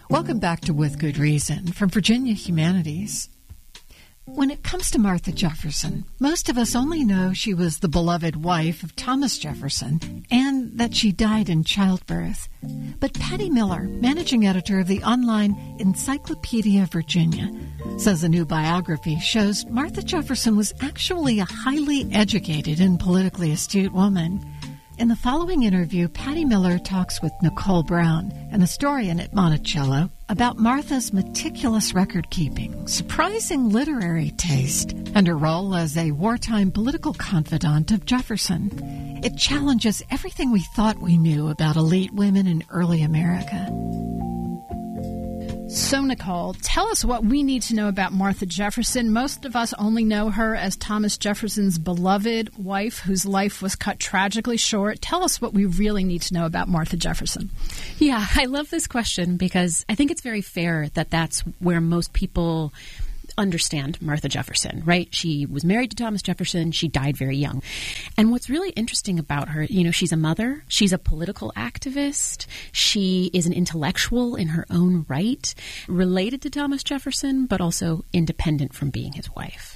Welcome back to With Good Reason from Virginia Humanities. When it comes to Martha Jefferson, most of us only know she was the beloved wife of Thomas Jefferson and that she died in childbirth. But Patty Miller, managing editor of the online Encyclopedia Virginia, says a new biography shows Martha Jefferson was actually a highly educated and politically astute woman. In the following interview, Patty Miller talks with Nicole Brown, an historian at Monticello, about Martha's meticulous record-keeping, surprising literary taste, and her role as a wartime political confidant of Jefferson. It challenges everything we thought we knew about elite women in early America. So, Nicole, tell us what we need to know about Martha Jefferson. Most of us only know her as Thomas Jefferson's beloved wife, whose life was cut tragically short. Tell us what we really need to know about Martha Jefferson. Yeah, I love this question because I think it's very fair that that's where most people understand Martha Jefferson, right? She was married to Thomas Jefferson. She died very young. And what's really interesting about her, she's a mother. She's a political activist. She is an intellectual in her own right, related to Thomas Jefferson, but also independent from being his wife.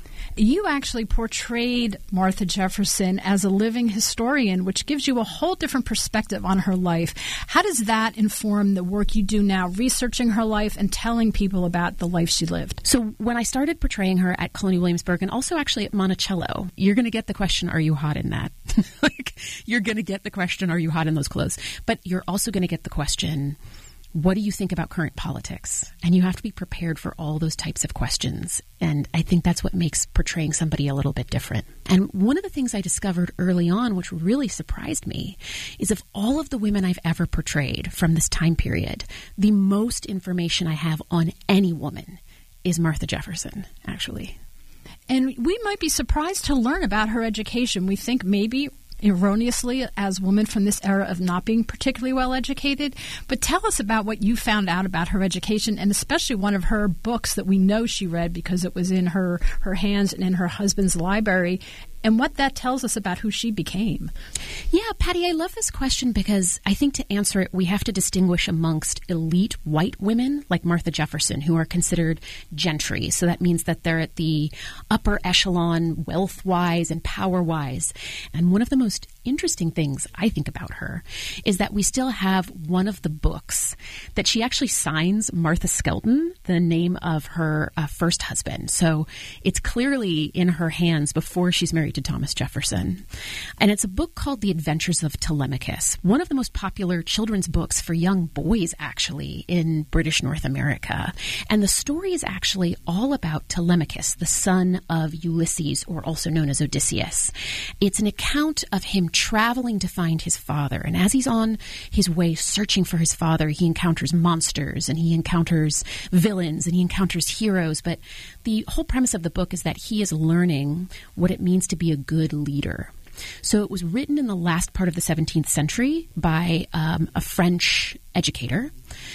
You actually portrayed Martha Jefferson as a living historian, which gives you a whole different perspective on her life. How does that inform the work you do now, researching her life and telling people about the life she lived? So when I started portraying her at Colonial Williamsburg and also actually at Monticello, you're going to get the question, are you hot in that? You're going to get the question, are you hot in those clothes? But you're also going to get the question, what do you think about current politics? And you have to be prepared for all those types of questions. And I think that's what makes portraying somebody a little bit different. And one of the things I discovered early on, which really surprised me, is of all of the women I've ever portrayed from this time period, the most information I have on any woman is Martha Jefferson, actually. And we might be surprised to learn about her education. We think maybe erroneously as women from this era of not being particularly well educated. But tell us about what you found out about her education, and especially one of her books that we know she read because it was in her hands and in her husband's library, and what that tells us about who she became. Yeah, Patty, I love this question because I think to answer it, we have to distinguish amongst elite white women like Martha Jefferson, who are considered gentry. So that means that they're at the upper echelon wealth-wise and power-wise. And one of the most interesting things I think about her is that we still have one of the books that she actually signs Martha Skelton, the name of her first husband. So it's clearly in her hands before she's married to Thomas Jefferson. And it's a book called The Adventures of Telemachus, one of the most popular children's books for young boys, actually, in British North America. And the story is actually all about Telemachus, the son of Ulysses, or also known as Odysseus. It's an account of him traveling to find his father. And as he's on his way searching for his father, he encounters monsters and he encounters villains and he encounters heroes. But the whole premise of the book is that he is learning what it means to be a good leader. So it was written in the last part of the 17th century by a French educator.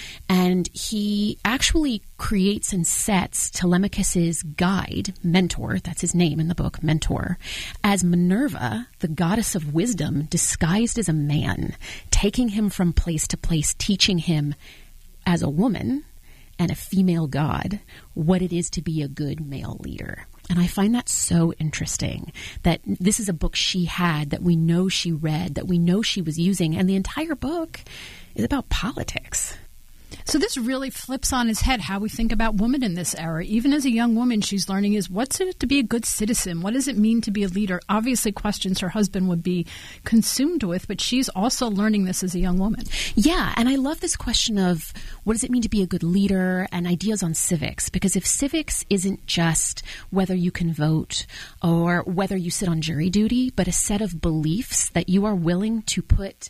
And he actually creates and sets Telemachus's guide, Mentor, that's his name in the book, Mentor, as Minerva, the goddess of wisdom, disguised as a man, taking him from place to place, teaching him as a woman and a female god what it is to be a good male leader. And I find that so interesting that this is a book she had, that we know she read, that we know she was using, and the entire book is about politics. So this really flips on its head how we think about women in this era. Even as a young woman, she's learning is what's it to be a good citizen? What does it mean to be a leader? Obviously, questions her husband would be consumed with, but she's also learning this as a young woman. Yeah, and I love this question of what does it mean to be a good leader and ideas on civics, because if civics isn't just whether you can vote or whether you sit on jury duty, but a set of beliefs that you are willing to put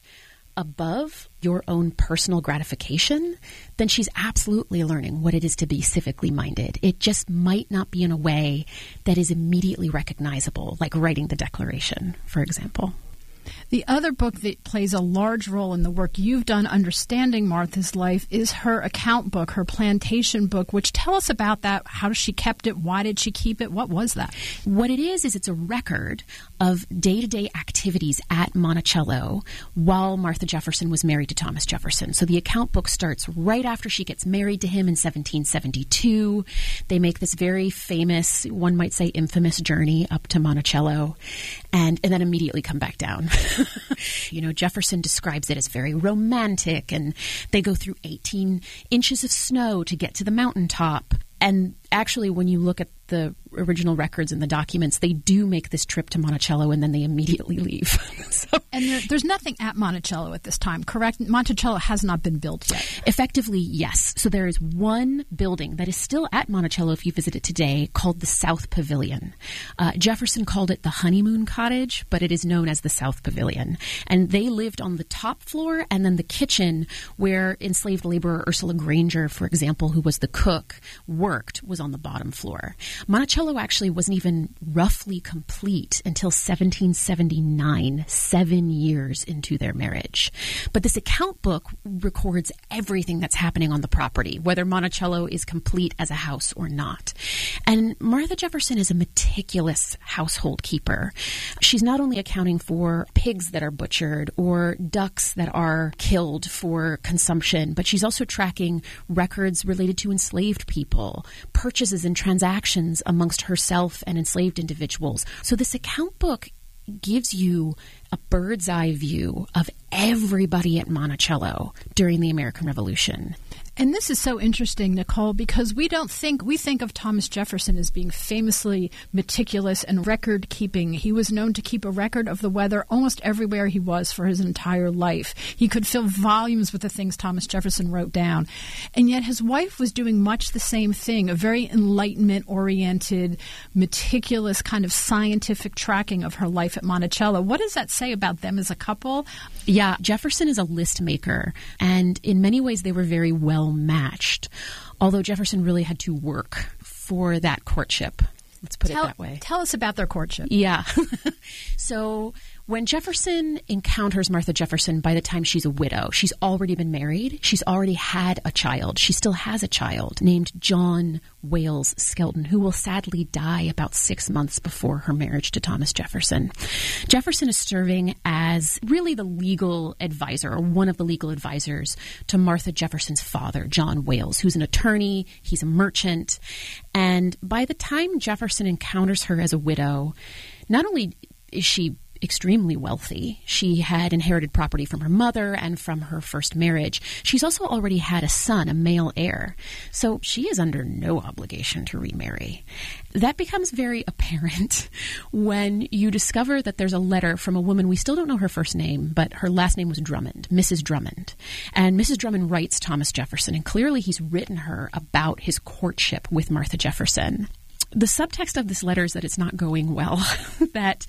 above your own personal gratification, then she's absolutely learning what it is to be civically minded. It just might not be in a way that is immediately recognizable, like writing the Declaration, for example. The other book that plays a large role in the work you've done understanding Martha's life is her account book, her plantation book, which tell us about that. How she kept it? Why did she keep it? What was that? What it is it's a record of day-to-day activities at Monticello while Martha Jefferson was married to Thomas Jefferson. So the account book starts right after she gets married to him in 1772. They make this very famous, one might say infamous journey up to Monticello and then immediately come back down. Jefferson describes it as very romantic, and they go through 18 inches of snow to get to the mountaintop. And actually, when you look at the original records and the documents, they do make this trip to Monticello and then they immediately leave. And there's nothing at Monticello at this time, correct? Monticello has not been built yet. Effectively, yes. So there is one building that is still at Monticello if you visit it today called the South Pavilion. Jefferson called it the Honeymoon Cottage, but it is known as the South Pavilion. And they lived on the top floor, and then the kitchen where enslaved laborer Ursula Granger, for example, who was the cook, worked, was on the bottom floor. Monticello actually wasn't even roughly complete until 1779, 7 years into their marriage. But this account book records everything that's happening on the property, whether Monticello is complete as a house or not. And Martha Jefferson is a meticulous household keeper. She's not only accounting for pigs that are butchered or ducks that are killed for consumption, but she's also tracking records related to enslaved people, purchases and transactions amongst herself and enslaved individuals. So this account book gives you a bird's eye view of everybody at Monticello during the American Revolution. And this is so interesting, Nicole, because we think of Thomas Jefferson as being famously meticulous and record-keeping. He was known to keep a record of the weather almost everywhere he was for his entire life. He could fill volumes with the things Thomas Jefferson wrote down. And yet his wife was doing much the same thing, a very Enlightenment-oriented, meticulous kind of scientific tracking of her life at Monticello. What does that say about them as a couple? Yeah, Jefferson is a list maker, and in many ways they were very well matched, although Jefferson really had to work for that courtship. Let's put it that way. Tell us about their courtship. Yeah. So when Jefferson encounters Martha Jefferson, by the time she's a widow, she's already been married. She's already had a child. She still has a child named John Wales Skelton, who will sadly die about 6 months before her marriage to Thomas Jefferson. Jefferson is serving as really the legal advisor, or one of the legal advisors, to Martha Jefferson's father, John Wales, who's an attorney. He's a merchant. And by the time Jefferson encounters her as a widow, not only is she extremely wealthy. She had inherited property from her mother and from her first marriage. She's also already had a son, a male heir. So she is under no obligation to remarry. That becomes very apparent when you discover that there's a letter from a woman, we still don't know her first name, but her last name was Drummond, Mrs. Drummond. And Mrs. Drummond writes Thomas Jefferson, and clearly he's written her about his courtship with Martha Jefferson. The subtext of this letter is that it's not going well, that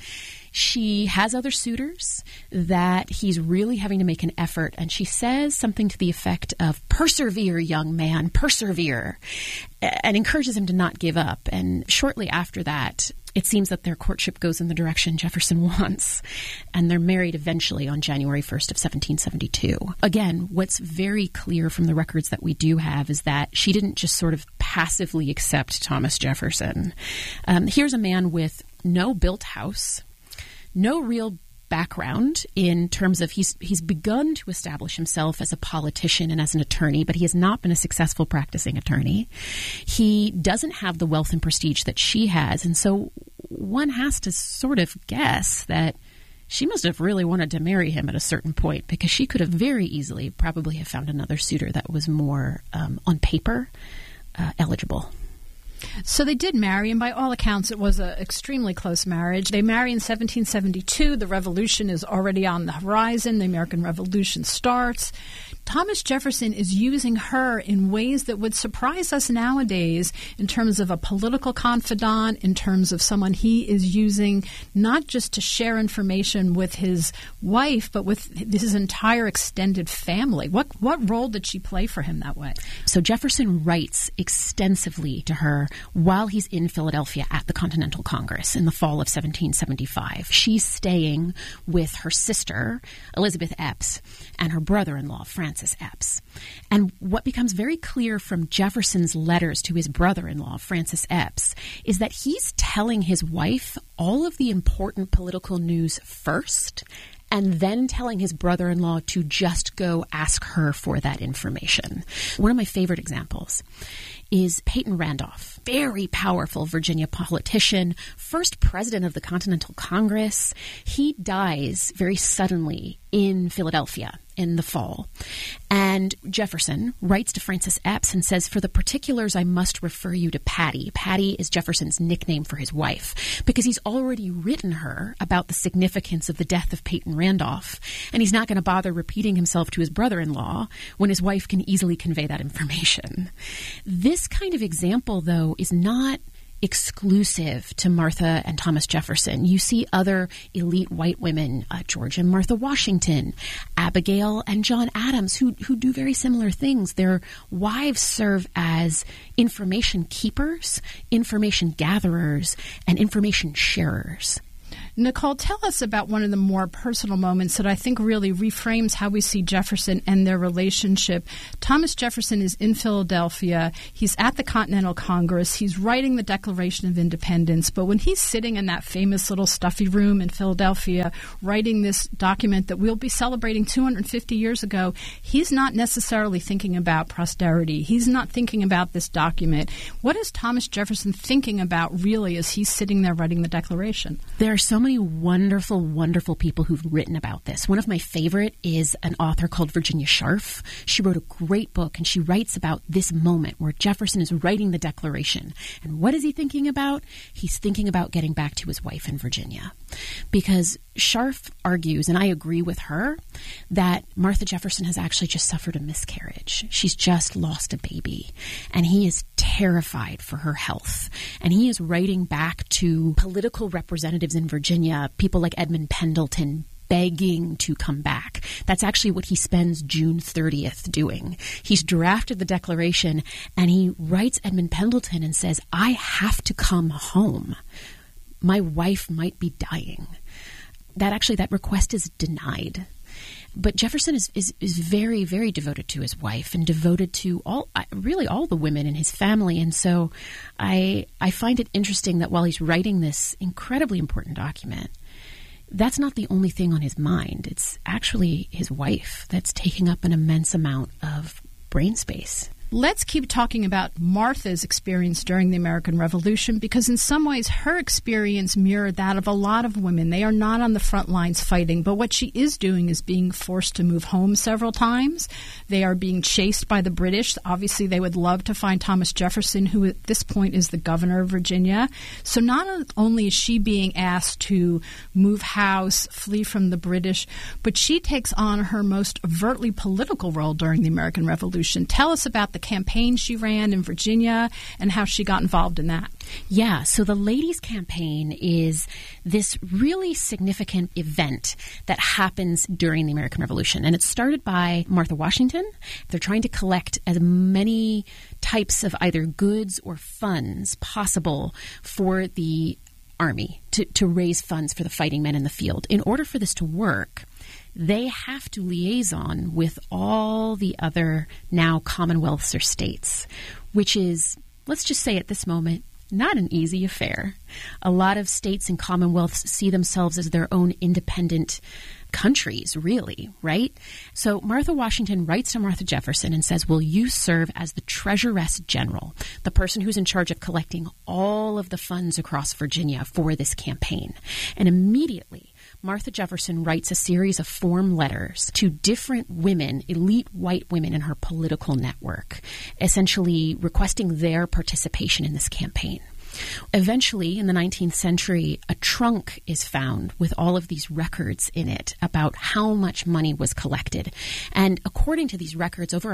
she has other suitors, that he's really having to make an effort. And she says something to the effect of, "Persevere, young man, persevere," and encourages him to not give up. And shortly after that, it seems that their courtship goes in the direction Jefferson wants, and they're married eventually on January 1st of 1772. Again, what's very clear from the records that we do have is that she didn't just sort of passively accept Thomas Jefferson. Here's a man with no built house, no real background in terms of he's begun to establish himself as a politician and as an attorney, but he has not been a successful practicing attorney. He doesn't have the wealth and prestige that she has, and so one has to sort of guess that she must have really wanted to marry him at a certain point, because she could have very easily probably have found another suitor that was more, on paper, eligible. So they did marry, and by all accounts, it was an extremely close marriage. They marry in 1772. The revolution is already on the horizon. The American Revolution starts. Thomas Jefferson is using her in ways that would surprise us nowadays in terms of a political confidant, in terms of someone he is using not just to share information with his wife, but with his entire extended family. What role did she play for him that way? So Jefferson writes extensively to her while he's in Philadelphia at the Continental Congress in the fall of 1775. She's staying with her sister, Elizabeth Epps, and her brother-in-law, Francis Epps. And what becomes very clear from Jefferson's letters to his brother-in-law, Francis Epps, is that he's telling his wife all of the important political news first, and then telling his brother-in-law to just go ask her for that information. One of my favorite examples is Peyton Randolph, very powerful Virginia politician, first president of the Continental Congress. He dies very suddenly in Philadelphia in the fall. And Jefferson writes to Francis Epps and says, "For the particulars, I must refer you to Patty." Patty is Jefferson's nickname for his wife, because he's already written her about the significance of the death of Peyton Randolph, and he's not going to bother repeating himself to his brother-in-law when his wife can easily convey that information. This kind of example, though, is not exclusive to Martha and Thomas Jefferson. You see other elite white women, George and Martha Washington, Abigail and John Adams, who do very similar things. Their wives serve as information keepers, information gatherers, and information sharers. Nicole, tell us about one of the more personal moments that I think really reframes how we see Jefferson and their relationship. Thomas Jefferson is in Philadelphia. He's at the Continental Congress. He's writing the Declaration of Independence. But when he's sitting in that famous little stuffy room in Philadelphia writing this document that we'll be celebrating 250 years ago, he's not necessarily thinking about posterity. He's not thinking about this document. What is Thomas Jefferson thinking about really as he's sitting there writing the Declaration? There are so many wonderful, wonderful people who've written about this. One of my favorite is an author called Virginia Scharf. She wrote a great book, and she writes about this moment where Jefferson is writing the Declaration. And what is he thinking about? He's thinking about getting back to his wife in Virginia. Because Scharf argues, and I agree with her, that Martha Jefferson has actually just suffered a miscarriage. She's just lost a baby. And he is terrified for her health. And he is writing back to political representatives in Virginia, people like Edmund Pendleton, begging to come back. That's actually what he spends June 30th doing. He's drafted the Declaration, and he writes Edmund Pendleton and says, "I have to come home. My wife might be dying." That request is denied. But Jefferson is very, very devoted to his wife and devoted to all the women in his family. And so I find it interesting that while he's writing this incredibly important document, that's not the only thing on his mind. It's actually his wife that's taking up an immense amount of brain space. Let's keep talking about Martha's experience during the American Revolution, because in some ways her experience mirrored that of a lot of women. They are not on the front lines fighting, but what she is doing is being forced to move home several times. They are being chased by the British. Obviously, they would love to find Thomas Jefferson, who at this point is the governor of Virginia. So not only is she being asked to move house, flee from the British, but she takes on her most overtly political role during the American Revolution. Tell us about the campaign she ran in Virginia and how she got involved in that. Yeah, so the Ladies' Campaign is this really significant event that happens during the American Revolution. And it's started by Martha Washington. They're trying to collect as many types of either goods or funds possible for the army to raise funds for the fighting men in the field. In order for this to work, they have to liaison with all the other now commonwealths or states, which is, let's just say at this moment, not an easy affair. A lot of states and commonwealths see themselves as their own independent countries, really, right? So Martha Washington writes to Martha Jefferson and says, "Will you serve as the Treasuress General, the person who's in charge of collecting all of the funds across Virginia for this campaign?" And immediately, Martha Jefferson writes a series of form letters to different women, elite white women in her political network, essentially requesting their participation in this campaign. Eventually, in the 19th century, a trunk is found with all of these records in it about how much money was collected. And according to these records, over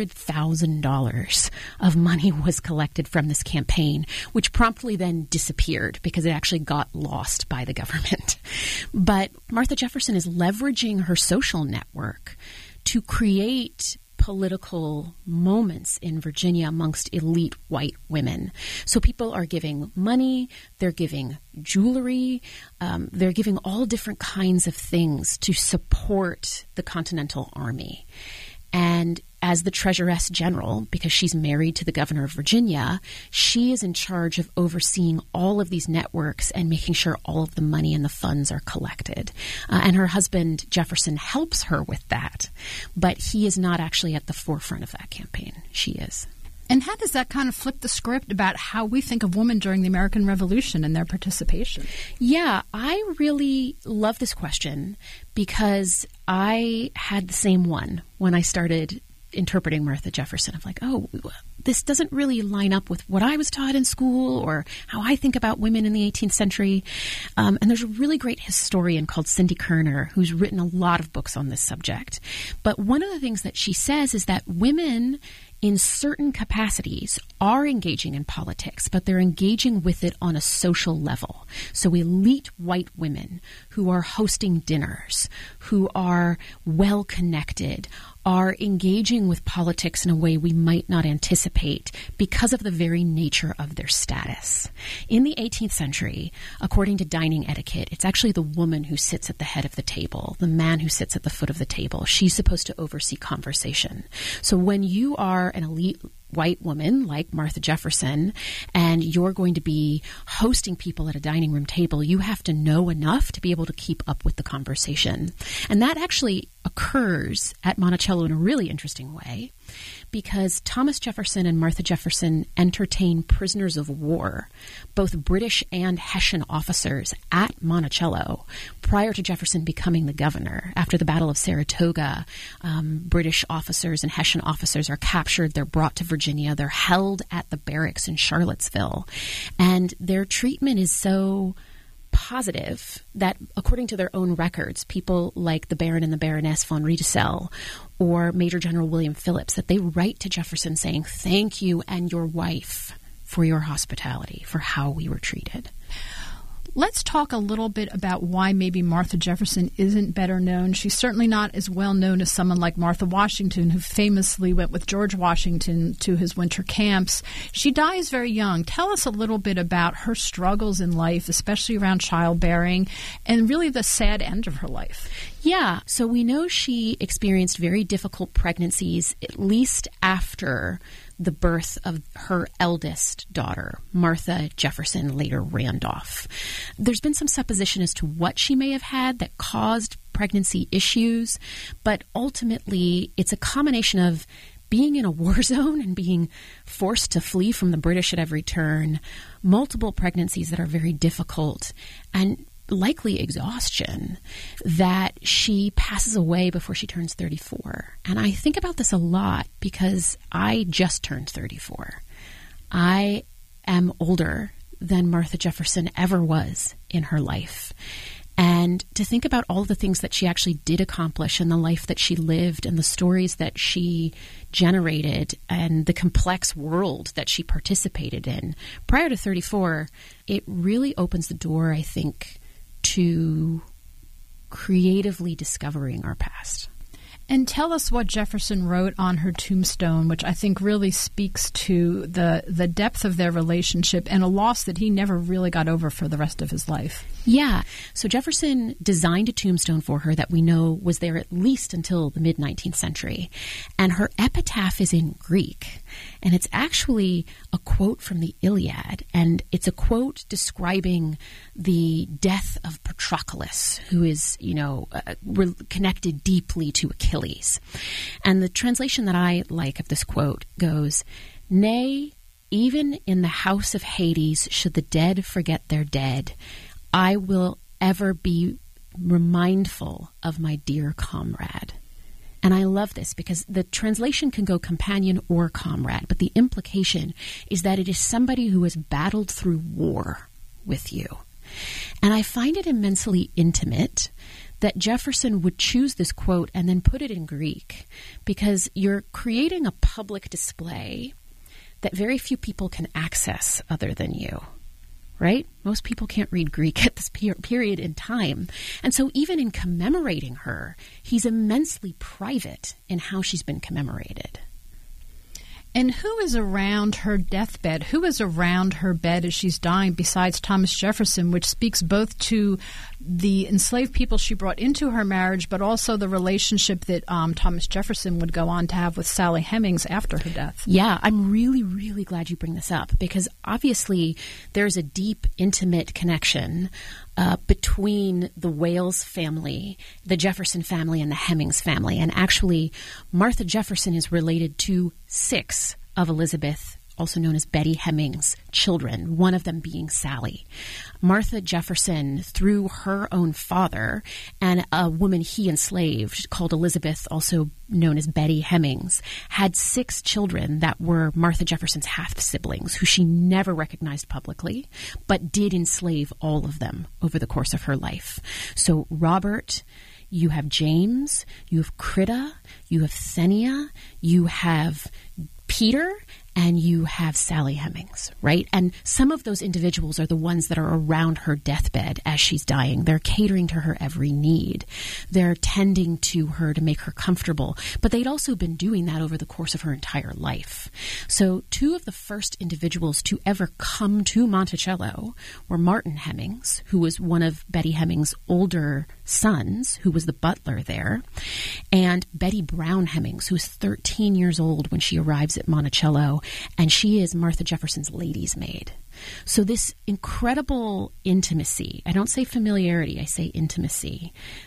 $100,000 of money was collected from this campaign, which promptly then disappeared because it actually got lost by the government. But Martha Jefferson is leveraging her social network to create political moments in Virginia amongst elite white women. So people are giving money, they're giving jewelry, they're giving all different kinds of things to support the Continental Army. And as the Treasuress General, because she's married to the governor of Virginia, she is in charge of overseeing all of these networks and making sure all of the money and the funds are collected. And her husband, Jefferson, helps her with that. But he is not actually at the forefront of that campaign. She is. And how does that kind of flip the script about how we think of women during the American Revolution and their participation? Yeah, I really love this question because I had the same one when I started interpreting Martha Jefferson. I'm like, oh, this doesn't really line up with what I was taught in school or how I think about women in the 18th century. And there's a really great historian called Cindy Kerner who's written a lot of books on this subject. But one of the things that she says is that women in certain capacities are engaging in politics, but they're engaging with it on a social level. So elite white women who are hosting dinners, who are well-connected, are engaging with politics in a way we might not anticipate because of the very nature of their status. In the 18th century, according to dining etiquette, it's actually the woman who sits at the head of the table, the man who sits at the foot of the table. She's supposed to oversee conversation. So when you are an elite white woman like Martha Jefferson and you're going to be hosting people at a dining room table, you have to know enough to be able to keep up with the conversation. And that actually occurs at Monticello in a really interesting way because Thomas Jefferson and Martha Jefferson entertain prisoners of war, both British and Hessian officers, at Monticello prior to Jefferson becoming the governor. After the Battle of Saratoga, British officers and Hessian officers are captured. They're brought to Virginia. They're held at the barracks in Charlottesville. And their treatment is so positive that, according to their own records, people like the Baron and the Baroness von Riedesel or Major General William Phillips, that they write to Jefferson saying, thank you and your wife for your hospitality, for how we were treated. Let's talk a little bit about why maybe Martha Jefferson isn't better known. She's certainly not as well known as someone like Martha Washington, who famously went with George Washington to his winter camps. She dies very young. Tell us a little bit about her struggles in life, especially around childbearing, and really the sad end of her life. Yeah, so we know she experienced very difficult pregnancies, at least after the birth of her eldest daughter, Martha Jefferson, later Randolph. There's been some supposition as to what she may have had that caused pregnancy issues, but ultimately it's a combination of being in a war zone and being forced to flee from the British at every turn, multiple pregnancies that are very difficult, and likely exhaustion, that she passes away before she turns 34. And I think about this a lot because I just turned 34. I am older than Martha Jefferson ever was in her life. And to think about all the things that she actually did accomplish and the life that she lived and the stories that she generated and the complex world that she participated in prior to 34, it really opens the door, I think, to creatively discovering our past. And tell us what Jefferson wrote on her tombstone, which I think really speaks to the depth of their relationship and a loss that he never really got over for the rest of his life. Yeah. So Jefferson designed a tombstone for her that we know was there at least until the mid-19th century. And her epitaph is in Greek. And it's actually a quote from the Iliad. And it's a quote describing the death of Patroclus, who is, connected deeply to Achilles. And the translation that I like of this quote goes, "Nay, even in the house of Hades, should the dead forget their dead, I will ever be remindful of my dear comrade." And I love this because the translation can go companion or comrade, but the implication is that it is somebody who has battled through war with you. And I find it immensely intimate that Jefferson would choose this quote and then put it in Greek, because you're creating a public display that very few people can access other than you. Right? Most people can't read Greek at this period in time. And so even in commemorating her, he's immensely private in how she's been commemorated. And who is around her deathbed? Who is around her bed as she's dying besides Thomas Jefferson, which speaks both to the enslaved people she brought into her marriage, but also the relationship that Thomas Jefferson would go on to have with Sally Hemings after her death? Yeah, I'm really, really glad you bring this up, because obviously there's a deep, intimate connection between the Wales family, the Jefferson family, and the Hemings family. And actually, Martha Jefferson is related to 6 of Elizabeth, also known as Betty Hemings' children, one of them being Sally. Martha Jefferson, through her own father and a woman he enslaved called Elizabeth, also known as Betty Hemings, had 6 children that were Martha Jefferson's half-siblings, who she never recognized publicly, but did enslave all of them over the course of her life. So Robert, you have James, you have Crida, you have Thenia, you have Peter, and you have Sally Hemings, right? And some of those individuals are the ones that are around her deathbed as she's dying. They're catering to her every need. They're tending to her to make her comfortable. But they'd also been doing that over the course of her entire life. So 2 of the first individuals to ever come to Monticello were Martin Hemings, who was one of Betty Hemings' older sons, who was the butler there, and Betty Brown Hemings, who is 13 years old when she arrives at Monticello, and she is Martha Jefferson's lady's maid. So this incredible intimacy, I don't say familiarity, I say intimacy,